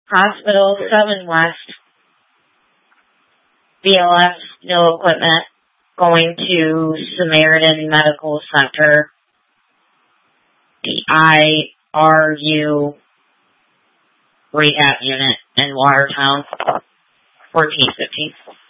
Hospital 7 West, BLS, no equipment, going to Samaritan Medical Center, the IRU rehab unit in Watertown, 1415.